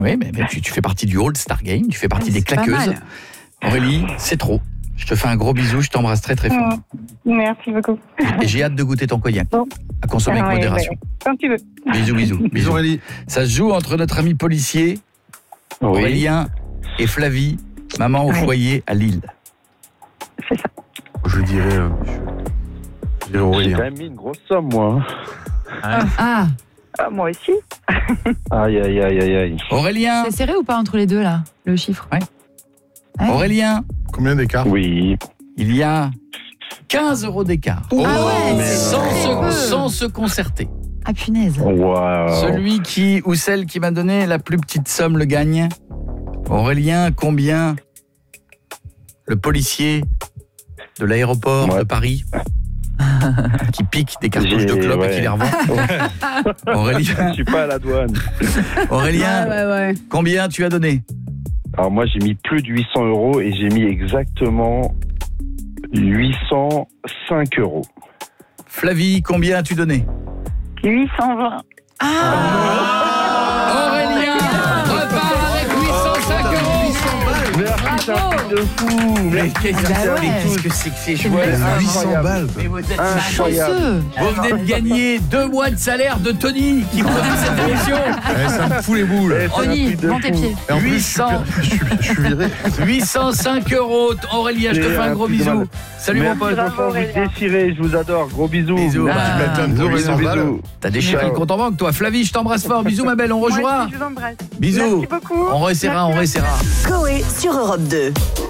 Oui, mais tu fais partie du All-Star Game, tu fais partie des claqueuses. Aurélie, c'est trop. Je te fais un gros bisou, je t'embrasse très très fort. Merci beaucoup. Et j'ai hâte de goûter ton cognac. À consommer avec modération. Comme tu veux. Bisous. Bisous Aurélie. Ça se joue entre notre ami policier, Aurélien, et Flavie, maman au foyer à Lille. C'est ça. Je dirais Aurélien. J'ai quand même mis une grosse somme, moi. Moi aussi. Aïe. Aurélien. C'est serré ou pas entre les deux, là, le chiffre? Ouais. Aurélien. Combien d'écart? Oui. Il y a 15 € d'écart. Sans se concerter. Ah, punaise. Wow. Celui qui ou celle qui m'a donné la plus petite somme le gagne. Aurélien, combien le policier de l'aéroport de Paris qui pique des cartouches de clope et qui les revend. Aurélien. Je suis pas à la douane. Aurélien, combien tu as donné? Alors moi j'ai mis plus de 800 € et j'ai mis exactement 805 €. Flavie, combien as-tu donné? 820. Aurélien repart avec 805 €. Merci, c'est un truc de fou. Mais qu'est-ce que c'est que ces joueurs? 800 balles. Mais vous êtes Incroyable. Vous venez de gagner 2 mois de salaire de Tony qui produit cette émission. Ça me fout les boules. Tony, vends tes pieds. Et en plus, 800. je suis viré. 805 €. Aurélien, je te fais un gros bisou. Salut mon pote. Vous déchirez, je vous adore. Gros bisous. Bisous. Bisous. T'as déchiré le compte en banque, toi. Flavie, je t'embrasse fort. Bisous, ma belle. On rejouera. Moi aussi, je vous embrasse. Bisous. Merci beaucoup. On resserra. Coé sur Europe 2.